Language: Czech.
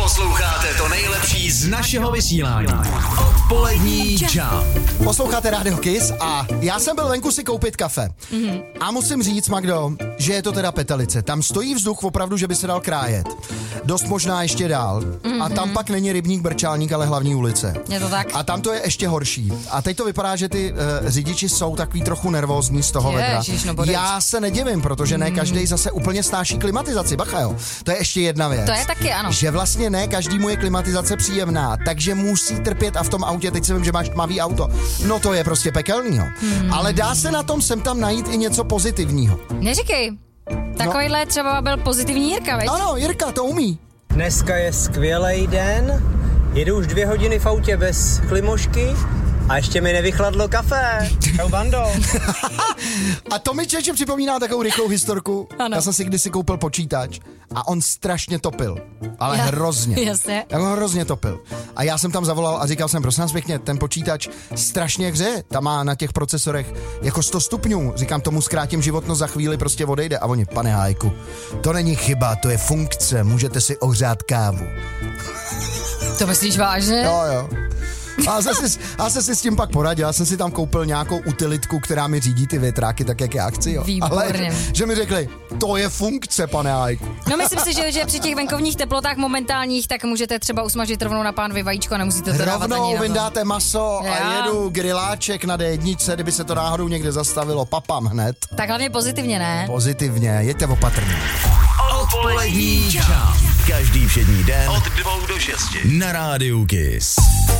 Posloucháte to nejlepší z našeho vysílání. Odpolední čau. Posloucháte Radio Kiss a já jsem byl venku si koupit kafe. A musím říct, Magdo, že je to teda petelice. Tam stojí vzduch opravdu, že by se dal krájet. Dost možná ještě dál. A tam pak není rybník, brčálník, ale hlavní ulice. Je to tak? A tam to je ještě horší. A teď to vypadá, že ty řidiči jsou takový trochu nervózní z toho vedra. Já se nedivím, protože ne každý zase úplně snáší klimatizaci. Bacha, jo. To je ještě jedna věc. To je taky, ano. Že vlastně ne každému je klimatizace příjemná, takže musí trpět a v tom autě, teď si vím, že máš tmavý auto. No to je prostě pekelnýho. Ale dá se na tom sem tam najít i něco pozitivního. Neříkej. Takovýhle třeba byl pozitivní Jirka, veď? Ano, Jirka to umí. Dneska je skvělej den, jedu už 2 hodiny v autě bez klimošky a ještě mi nevychladlo kafe. Čau, bando. A to mi Čeče připomíná takovou rychlou historku. Ano. Já jsem si kdysi koupil počítač a on strašně topil. Ale hrozně. Jasně. Jak ho hrozně topil. A já jsem tam zavolal a říkal jsem, prosím vás pěkně, ten počítač strašně hřeje. Tam má na těch procesorech jako 100 stupňů. Říkám, tomu zkrátím životnost, za chvíli prostě odejde. A oni, pane Hájku, to není chyba, to je funkce, můžete si ohřát kávu. To myslíš vážně? Jo. A jsem si s tím pak poradil. Já jsem si tam koupil nějakou utilitku, která mi řídí ty větráky tak, jak já chci. Jo. Výborně. Ale že mi řekli, to je funkce, pane Hájku. No myslím si, že při těch venkovních teplotách momentálních, tak můžete třeba usmažit rovnou na pánvi vajíčko a nemusíte to dávat ani na Rovnou to. vyndáte maso a jedu griláček na D1, kdyby se to náhodou někde zastavilo, papám hned. Tak hlavně pozitivně, ne? Pozitivně, jeďte opatrně. Odpolední čau. Každý všední den od 2 do 6 na Rádiu Kiss.